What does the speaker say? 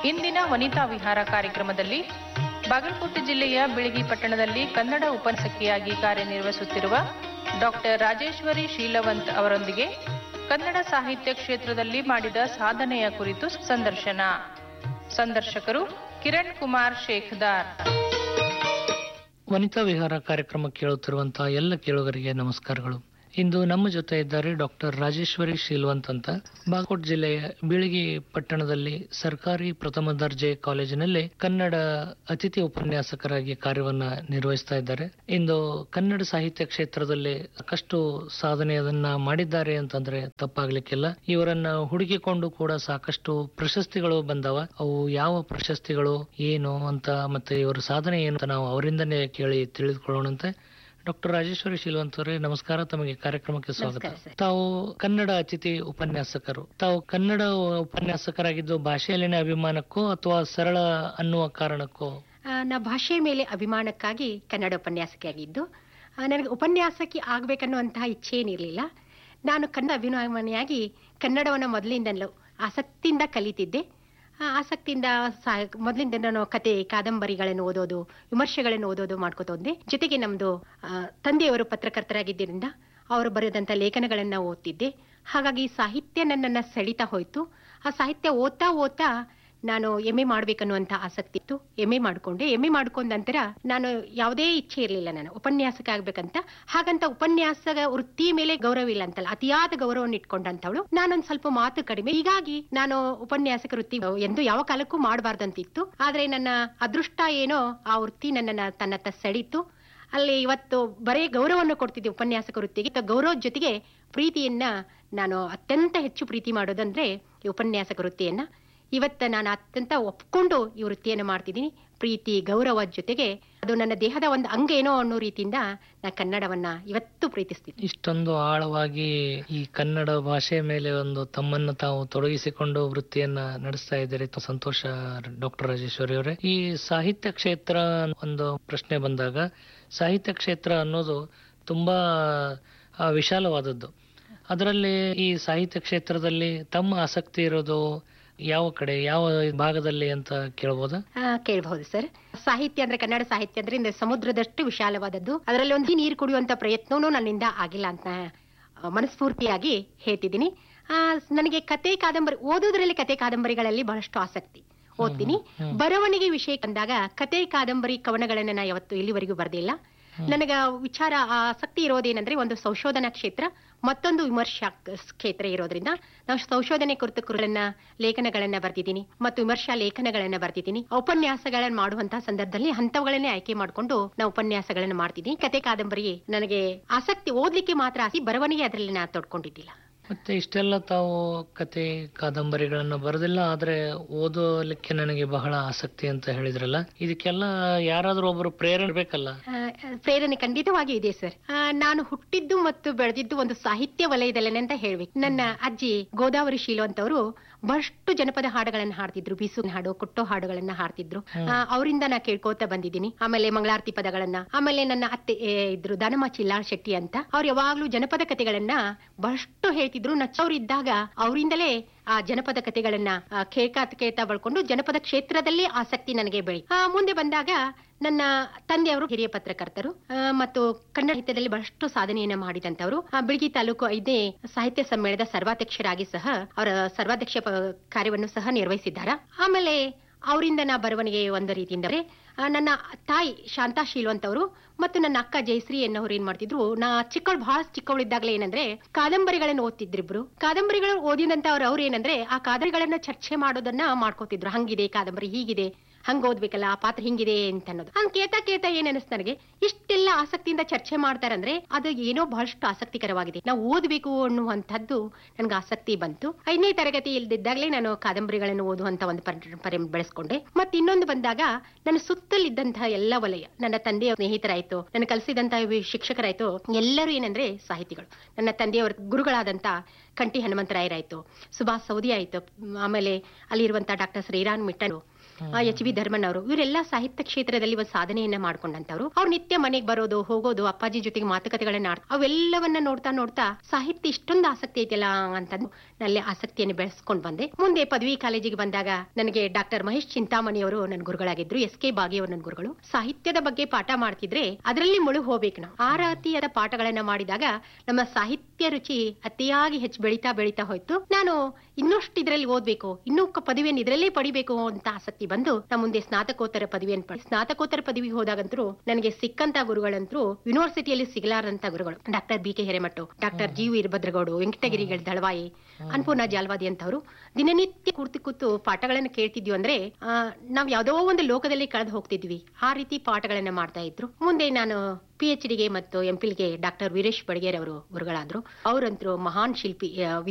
ಇಂದಿನ ವನಿತಾ ವಿಹಾರ ಕಾರ್ಯಕ್ರಮದಲ್ಲಿ ಬಾಗಲಕೋಟೆ ಜಿಲ್ಲೆಯ ಬಿಳಗಿ ಪಟ್ಟಣದಲ್ಲಿ ಕನ್ನಡ ಉಪನ್ಯಾಸಕಿಯಾಗಿ ಕಾರ್ಯನಿರ್ವಹಿಸುತ್ತಿರುವ ಡಾಕ್ಟರ್ ರಾಜೇಶ್ವರಿ ಶೀಲವಂತ್ ಅವರೊಂದಿಗೆ ಕನ್ನಡ ಸಾಹಿತ್ಯ ಕ್ಷೇತ್ರದಲ್ಲಿ ಮಾಡಿದ ಸಾಧನೆಯ ಕುರಿತು ಸಂದರ್ಶನ. ಸಂದರ್ಶಕರು ಕಿರಣ್ ಕುಮಾರ್ ಶೇಖದಾರ್. ವನಿತಾ ವಿಹಾರ ಕಾರ್ಯಕ್ರಮ ಕೇಳುತ್ತಿರುವಂತಹ ಎಲ್ಲ ಕೇಳುಗರಿಗೆ ನಮಸ್ಕಾರಗಳು. ಇಂದು ನಮ್ಮ ಜೊತೆ ಇದ್ದಾರೆ ಡಾಕ್ಟರ್ ರಾಜೇಶ್ವರಿ ಶೀಲವಂತ್ ಅಂತ. ಬಾಗಲಕೋಟೆ ಜಿಲ್ಲೆಯ ಬೀಳಗಿ ಪಟ್ಟಣದಲ್ಲಿ ಸರ್ಕಾರಿ ಪ್ರಥಮ ದರ್ಜೆ ಕಾಲೇಜಿನಲ್ಲಿ ಕನ್ನಡ ಅತಿಥಿ ಉಪನ್ಯಾಸಕರಾಗಿ ಕಾರ್ಯವನ್ನ ನಿರ್ವಹಿಸ್ತಾ ಇದ್ದಾರೆ. ಇಂದು ಕನ್ನಡ ಸಾಹಿತ್ಯ ಕ್ಷೇತ್ರದಲ್ಲಿ ಸಾಕಷ್ಟು ಸಾಧನೆಯನ್ನ ಮಾಡಿದ್ದಾರೆ ಅಂತಂದ್ರೆ ತಪ್ಪಾಗ್ಲಿಕ್ಕಿಲ್ಲ. ಇವರನ್ನ ಹುಡುಕಿಕೊಂಡು ಕೂಡ ಸಾಕಷ್ಟು ಪ್ರಶಸ್ತಿಗಳು ಬಂದವ. ಅವು ಯಾವ ಪ್ರಶಸ್ತಿಗಳು ಏನು ಅಂತ ಮತ್ತೆ ಇವರ ಸಾಧನೆ ಏನು ಅಂತ ನಾವು ಅವರಿಂದನೇ ಕೇಳಿ ತಿಳಿದುಕೊಳ್ಳೋಣಂತೆ. ಡಾಕ್ಟರ್ ರಾಜೇಶ್ವರಿ ಶೀಲವಂತ್ ಅವರೇ, ನಮಸ್ಕಾರ. ತಮಗೆ ಕಾರ್ಯಕ್ರಮಕ್ಕೆ ಸ್ವಾಗತ. ತಾವು ಕನ್ನಡ ಅತಿಥಿ ಉಪನ್ಯಾಸಕರು. ತಾವು ಕನ್ನಡ ಉಪನ್ಯಾಸಕರಾಗಿದ್ದು ಭಾಷೆಯಲ್ಲಿನ ಅಭಿಮಾನಕ್ಕೋ ಅಥವಾ ಸರಳ ಅನ್ನುವ ಕಾರಣಕ್ಕೋ? ನಾ ಭಾಷೆ ಮೇಲೆ ಅಭಿಮಾನಕ್ಕಾಗಿ ಕನ್ನಡ ಉಪನ್ಯಾಸಕಿಯಾಗಿದ್ದು. ನನಗೆ ಉಪನ್ಯಾಸಕಿ ಆಗ್ಬೇಕನ್ನುವಂತಹ ಇಚ್ಛೆ ಏನಿರಲಿಲ್ಲ. ನಾನು ಕನ್ನಡ ಅಭಿಮಾನಿಯಾಗಿ ಕನ್ನಡವನ್ನು ಮೊದಲಿಂದಲೂ ಆಸಕ್ತಿಯಿಂದ ಕಲಿತಿದ್ದೆ. ಆಸಕ್ತಿಯಿಂದ ಮೊದಲಿಂದ ನಾನು ಕತೆ ಕಾದಂಬರಿಗಳನ್ನು ಓದೋದು, ವಿಮರ್ಶೆಗಳನ್ನು ಓದೋದು ಮಾಡ್ಕೋತ ಹೋದೆ. ಜೊತೆಗೆ ನಮ್ದು ತಂದೆಯವರು ಪತ್ರಕರ್ತರಾಗಿದ್ದರಿಂದ ಅವರು ಬರೆದಂತ ಲೇಖನಗಳನ್ನ ಓದ್ತಿದ್ದೆ. ಹಾಗಾಗಿ ಸಾಹಿತ್ಯ ನನ್ನನ್ನ ಸೆಳಿತಾ ಹೋಯ್ತು. ಆ ಸಾಹಿತ್ಯ ಓದ್ತಾ ನಾನು MA ಮಾಡ್ಬೇಕನ್ನುವಂತ ಆಸಕ್ತಿ ಇತ್ತು. MA ಮಾಡ್ಕೊಂಡೆ. MA ಮಾಡ್ಕೊಂಡ ನಂತರ ನಾನು ಯಾವುದೇ ಇಚ್ಛೆ ಇರಲಿಲ್ಲ ನಾನು ಉಪನ್ಯಾಸಕ ಆಗ್ಬೇಕಂತ. ಹಾಗಂತ ಉಪನ್ಯಾಸಕ ವೃತ್ತಿ ಮೇಲೆ ಗೌರವ ಇಲ್ಲ ಅಂತಲ್ಲ, ಅತಿಯಾದ ಗೌರವವನ್ನು ಇಟ್ಕೊಂಡಂತವಳು. ನಾನೊಂದ್ ಸ್ವಲ್ಪ ಮಾತು ಕಡಿಮೆ, ಹೀಗಾಗಿ ನಾನು ಉಪನ್ಯಾಸಕ ವೃತ್ತಿ ಎಂದು ಯಾವ ಕಾಲಕ್ಕೂ ಮಾಡಬಾರ್ದಂತಿತ್ತು. ಆದ್ರೆ ನನ್ನ ಅದೃಷ್ಟ ಏನೋ ಆ ವೃತ್ತಿ ನನ್ನನ್ನ ತನ್ನತ್ತ ಸೆಳೀತು. ಅಲ್ಲಿ ಇವತ್ತು ಬರೇ ಗೌರವವನ್ನು ಕೊಡ್ತಿದ್ದೆ ಉಪನ್ಯಾಸಕ ವೃತ್ತಿಗೆ. ಗೌರವದ ಜೊತೆಗೆ ಪ್ರೀತಿಯನ್ನ ನಾನು ಅತ್ಯಂತ ಹೆಚ್ಚು ಪ್ರೀತಿ ಮಾಡೋದಂದ್ರೆ ಈ ಉಪನ್ಯಾಸಕ ವೃತ್ತಿಯನ್ನ. ಇವತ್ತು ನಾನು ಅತ್ಯಂತ ಒಪ್ಕೊಂಡು ಈ ವೃತ್ತಿಯನ್ನು ಮಾಡ್ತಿದ್ದೀನಿ. ಪ್ರೀತಿ ಗೌರವದ ಜೊತೆಗೆ ಅದು ನನ್ನ ದೇಹದ ಒಂದು ಅಂಗ ಏನೋ ಅನ್ನೋ ರೀತಿಯಿಂದ ನಾನು ಕನ್ನಡವನ್ನ ಇವತ್ತು ಪ್ರೀತಿಸ್ತೀನಿ. ಇಷ್ಟೊಂದು ಆಳವಾಗಿ ಈ ಕನ್ನಡ ಭಾಷೆ ಮೇಲೆ ಒಂದು ತಮ್ಮನ್ನು ತಾವು ತೊಡಗಿಸಿಕೊಂಡು ವೃತ್ತಿಯನ್ನ ನಡೆಸ್ತಾ ಇದ್ದೀರಿ. ಸಂತೋಷ ಡಾಕ್ಟರ್ ರಾಜೇಶ್ವರಿ ಅವರೇ. ಈ ಸಾಹಿತ್ಯ ಕ್ಷೇತ್ರ ಒಂದು ಪ್ರಶ್ನೆ ಬಂದಾಗ, ಸಾಹಿತ್ಯ ಕ್ಷೇತ್ರ ಅನ್ನೋದು ತುಂಬಾ ವಿಶಾಲವಾದದ್ದು. ಅದರಲ್ಲಿ ಈ ಸಾಹಿತ್ಯ ಕ್ಷೇತ್ರದಲ್ಲಿ ತಮ್ಮ ಆಸಕ್ತಿ ಇರೋದು ಯಾವ ಕಡೆ, ಯಾವ ಭಾಗದಲ್ಲಿ ಅಂತ ಕೇಳಬಹುದಾ? ಕೇಳಬಹುದು ಸರ್. ಸಾಹಿತ್ಯ ಅಂದ್ರೆ, ಕನ್ನಡ ಸಾಹಿತ್ಯ ಅಂದ್ರೆ ಸಮುದ್ರದಷ್ಟು ವಿಶಾಲವಾದದ್ದು. ಅದರಲ್ಲಿ ಒಂದು ನೀರು ಕುಡಿಯುವಂತ ಪ್ರಯತ್ನವೂ ನನ್ನಿಂದ ಆಗಿಲ್ಲ ಅಂತ ಮನಸ್ಫೂರ್ತಿಯಾಗಿ ಹೇಳ್ತಿದ್ದೀನಿ. ನನಗೆ ಕತೆ ಕಾದಂಬರಿ ಓದೋದ್ರಲ್ಲಿ, ಕತೆ ಕಾದಂಬರಿಗಳಲ್ಲಿ ಬಹಳಷ್ಟು ಆಸಕ್ತಿ. ಓದ್ತೀನಿ. ಬರವಣಿಗೆ ವಿಷಯಕ್ಕೆ ಬಂದಾಗ ಕತೆ ಕಾದಂಬರಿ ಕವನಗಳನ್ನ ನಾ ಯಾವತ್ತು ಇಲ್ಲಿವರೆಗೂ ಬರ್ದಿಲ್ಲ. ನನಗ ವಿಚಾರ ಆಸಕ್ತಿ ಇರೋದೇನಂದ್ರೆ ಒಂದು ಸಂಶೋಧನಾ ಕ್ಷೇತ್ರ, ಮತ್ತೊಂದು ವಿಮರ್ಶಾ ಕ್ಷೇತ್ರ ಇರೋದ್ರಿಂದ ನಾವು ಸಂಶೋಧನೆ ಕುರಿತು ಲೇಖನಗಳನ್ನ ಬರ್ತಿದ್ದೀನಿ ಮತ್ತು ವಿಮರ್ಶಾ ಲೇಖನಗಳನ್ನ ಬರ್ತಿದ್ದೀನಿ. ಉಪನ್ಯಾಸಗಳನ್ನ ಮಾಡುವಂತಹ ಸಂದರ್ಭದಲ್ಲಿ ಹಂತಗಳನ್ನೇ ಆಯ್ಕೆ ಮಾಡಿಕೊಂಡು ನಾವು ಉಪನ್ಯಾಸಗಳನ್ನ ಮಾಡ್ತಿದ್ದೀನಿ. ಕತೆ ಕಾದಂಬರಿ ನನಗೆ ಆಸಕ್ತಿ, ಓದ್ಲಿಕ್ಕೆ ಮಾತ್ರ ಆಸಕ್ತಿ, ಬರವಣಿಗೆ ಅದರಲ್ಲಿ ನಾ ತೊಡ್ಕೊಂಡಿದ್ದಿಲ್ಲ. ಮತ್ತೆ ಇಷ್ಟೆಲ್ಲ ತಾವು ಕತೆ ಕಾದಂಬರಿಗಳನ್ನ ಬರೆದಿಲ್ಲ, ಆದ್ರೆ ಓದಲಿಕ್ಕೆ ನನಗೆ ಬಹಳ ಆಸಕ್ತಿ ಅಂತ ಹೇಳಿದ್ರಲ್ಲ, ಇದಕ್ಕೆಲ್ಲ ಯಾರಾದ್ರೂ ಒಬ್ಬರು ಪ್ರೇರಣೆ ಬೇಕಲ್ಲ? ಪ್ರೇರಣೆ ಖಂಡಿತವಾಗಿ ಇದೆ ಸರ್. ನಾನು ಹುಟ್ಟಿದ್ದು ಮತ್ತು ಬೆಳೆದಿದ್ದು ಒಂದು ಸಾಹಿತ್ಯ ವಲಯದಲ್ಲೇ ಅಂತ ಹೇಳ್ಬೇಕು. ನನ್ನ ಅಜ್ಜಿ ಗೋದಾವರಿ ಶೀಲವಂತ್ ಅವರು ಬಹಳಷ್ಟು ಜನಪದ ಹಾಡುಗಳನ್ನ ಹಾಡ್ತಿದ್ರು. ಬೀಸು ಹಾಡು, ಕುಟ್ಟೋ ಹಾಡುಗಳನ್ನ ಹಾಡ್ತಿದ್ರು. ಅವರಿಂದ ನಾ ಕೇಳ್ಕೋತಾ ಬಂದಿದ್ದೀನಿ. ಆಮೇಲೆ ಮಂಗಳಾರತಿ ಪದಗಳನ್ನ. ಆಮೇಲೆ ನನ್ನ ಅತ್ತೆ ಇದ್ರು ದಾನಮ್ಮ ಚಿಲ್ಲಾಳ್ ಶೆಟ್ಟಿ ಅಂತ. ಅವ್ರು ಯಾವಾಗ್ಲೂ ಜನಪದ ಕಥೆಗಳನ್ನ ಬಹಳಷ್ಟು ಹೇಳ್ತಿದ್ರು. ನಚ್ಚವ್ರಿದ್ದಾಗ ಅವರಿಂದಲೇ ಆ ಜನಪದ ಕಥೆಗಳನ್ನ ಕೇಳ್ತಾ ಬಳ್ಕೊಂಡು ಜನಪದ ಕ್ಷೇತ್ರದಲ್ಲಿ ಆಸಕ್ತಿ ನನಗೆ ಮುಂದೆ ಬಂದಾಗ ನನ್ನ ತಂದೆಯವರು ಹಿರಿಯ ಪತ್ರಕರ್ತರು ಮತ್ತು ಕನ್ನಡ ಸಾಹಿತ್ಯದಲ್ಲಿ ಬಹಳಷ್ಟು ಸಾಧನೆಯನ್ನ ಮಾಡಿದಂತವರು. ಬಿಳಗಿ ತಾಲೂಕು 5ನೇ ಸಾಹಿತ್ಯ ಸಮ್ಮೇಳನದ ಸರ್ವಾಧ್ಯಕ್ಷರಾಗಿ ಸಹ ಅವರ ಸರ್ವಾಧ್ಯಕ್ಷ ಕಾರ್ಯವನ್ನು ಸಹ ನಿರ್ವಹಿಸಿದ್ದಾರೆ. ಆಮೇಲೆ ಅವರಿಂದ ನಾ ಬರವಣಿಗೆ ಒಂದು ರೀತಿಯಿಂದ ನನ್ನ ತಾಯಿ ಶಾಂತಾ ಶೀಲವಂತ್ ಅವರು ಮತ್ತು ನನ್ನ ಅಕ್ಕ ಜಯಶ್ರೀ ಎನ್ನವರು ಏನ್ ಮಾಡ್ತಿದ್ರು, ನಾ ಬಹಳ ಚಿಕ್ಕವಳಿದ್ದಾಗಲೇ ಏನಂದ್ರೆ ಕಾದಂಬರಿಗಳನ್ನು ಓದ್ತಿದ್ರಿಬ್ರು. ಕಾದಂಬರಿಗಳು ಓದಿದಂತ ಅವ್ರು ಏನಂದ್ರೆ ಆ ಕಾದಂಬರಿಗಳನ್ನ ಚರ್ಚೆ ಮಾಡೋದನ್ನ ಮಾಡ್ಕೋತಿದ್ರು. ಹಂಗಿದೆ ಕಾದಂಬರಿ, ಹೀಗಿದೆ, ಹಂಗ ಓದ್ಬೇಕಲ್ಲ, ಆ ಪಾತ್ರ ಹಿಂಗಿದೆ ಅಂತ ಅನ್ನೋದು. ಹಂಗ ಕೇಳ್ತಾ ಏನ್ ಅನಿಸ್ತು ನನಗೆ, ಇಷ್ಟೆಲ್ಲ ಆಸಕ್ತಿಯಿಂದ ಚರ್ಚೆ ಮಾಡ್ತಾರಂದ್ರೆ ಅದು ಏನೋ ಬಹಳಷ್ಟು ಆಸಕ್ತಿಕರವಾಗಿದೆ, ನಾವು ಓದ್ಬೇಕು ಅನ್ನುವಂಥದ್ದು ನನ್ಗೆ ಆಸಕ್ತಿ ಬಂತು. 5ನೇ ತರಗತಿ ಇಲ್ದಿದ್ದಾಗಲೇ ನಾನು ಕಾದಂಬರಿಗಳನ್ನು ಓದುವಂತ ಒಂದು ಪರಂಪರೆ ಬೆಳೆಸ್ಕೊಂಡೆ. ಮತ್ತೆ ಇನ್ನೊಂದು ಬಂದಾಗ ನನ್ನ ಸುತ್ತಲಿದ್ದಂತಹ ಎಲ್ಲ ವಲಯ, ನನ್ನ ತಂದೆಯ ಸ್ನೇಹಿತರಾಯ್ತು, ನನ್ನ ಕಲಿಸಿದಂತಹ ಶಿಕ್ಷಕರಾಯ್ತು, ಎಲ್ಲರೂ ಏನಂದ್ರೆ ಸಾಹಿತಿಗಳು. ನನ್ನ ತಂದೆಯವರ ಗುರುಗಳಾದಂತ ಕಂಠಿ ಹನುಮಂತರಾಯರಾಯ್ತು, ಸುಭಾಷ್ ಸೌದಿ ಆಯ್ತು, ಆಮೇಲೆ ಅಲ್ಲಿರುವಂತ doctor Shriram ಮಿಟ್ಟರು, H B Dharman ಅವರು, ಇವರೆಲ್ಲ ಸಾಹಿತ್ಯ ಕ್ಷೇತ್ರದಲ್ಲಿ ಒಂದು ಸಾಧನೆಯನ್ನ ಮಾಡ್ಕೊಂಡಂತವ್ರು. ಅವ್ರು ನಿತ್ಯ ಮನೆಗೆ ಬರೋದು ಹೋಗೋದು, ಅಪ್ಪಾಜಿ ಜೊತೆಗೆ ಮಾತುಕತೆಗಳನ್ನ ಅವೆಲ್ಲವನ್ನ ನೋಡ್ತಾ ನೋಡ್ತಾ ಸಾಹಿತ್ಯ ಇಷ್ಟೊಂದು ಆಸಕ್ತಿ ಐತಿಲ್ಲ ಅಂತಂದು ನಲ್ಲಿ ಆಸಕ್ತಿಯನ್ನು ಬೆಳೆಸ್ಕೊಂಡು ಬಂದೆ. ಮುಂದೆ ಪದವಿ ಕಾಲೇಜಿಗೆ ಬಂದಾಗ ನನಗೆ ಡಾಕ್ಟರ್ ಮಹೇಶ್ ಚಿಂತಾಮಣಿ ಅವರು ನನ್ನ ಗುರುಗಳಾಗಿದ್ರು. ಎಸ್ ಕೆ ಬಾಗಿ ಅವರು ನನ್ನ ಗುರುಗಳು. ಸಾಹಿತ್ಯದ ಬಗ್ಗೆ ಪಾಠ ಮಾಡ್ತಿದ್ರೆ ಅದರಲ್ಲಿ ಮುಳುಗಿ ಹೋಗ್ಬೇಕು ನಾವು. ಆ ರೀತಿಯಾದ ಪಾಠಗಳನ್ನ ಮಾಡಿದಾಗ ನಮ್ಮ ಸಾಹಿತ್ಯ ರುಚಿ ಅತಿಯಾಗಿ ಹೆಚ್ಚು ಬೆಳೀತಾ ಹೋಯ್ತು. ನಾನು ಇನ್ನಷ್ಟು ಇದ್ರಲ್ಲಿ ಓದ್ಬೇಕು, ಇನ್ನೂ ಪದವಿಯನ್ನು ಇದರಲ್ಲೇ ಪಡಿಬೇಕು ಅಂತ ಆಸಕ್ತಿ ಬಂದು ನಮ್ಮ ಮುಂದೆ ಸ್ನಾತಕೋತ್ತರ ಪದವಿಯನ್ನು ಸ್ನಾತಕೋತ್ತರ ಪದವಿಗೆ ಹೋದಾಗಂತರೂ ನನಗೆ ಸಿಕ್ಕಂತ ಗುರುಗಳಂತರೂ ಯೂನಿವರ್ಸಿಟಿಯಲ್ಲಿ ಸಿಗಲಾರಂತ ಗುರುಗಳು doctor B K Hiremath, doctor G ವೀರಭದ್ರಗೌಡು, ವೆಂಕಟಗಿರಿಗಳ ದಳವಾಯಿ, ಅನ್ನಪೂರ್ಣ ಜಾಲ್ವಾದಿ ಅಂತವರು ದಿನನಿತ್ಯ ಕೂತು ಪಾಠಗಳನ್ನು ಕೇಳ್ತಿದ್ವಿ. ಅಂದ್ರೆ ನಾವ್ ಯಾವ್ದೋ ಒಂದು ಲೋಕದಲ್ಲಿ ಕಳೆದು ಹೋಗ್ತಿದ್ವಿ. ಆ ರೀತಿ ಪಾಠಗಳನ್ನ ಮಾಡ್ತಾ ಇದ್ರು. ಮುಂದೆ ನಾನು PhD ಗೆ ಮತ್ತು MPhil ಗೆ ಡಾಕ್ಟರ್ ವೀರೇಶ್ ಬಡಗೇರ್ ಅವರು ಗುರುಗಳಾದ್ರು. ಅವರಂತರೂ ಮಹಾನ್ ಶಿಲ್ಪಿ,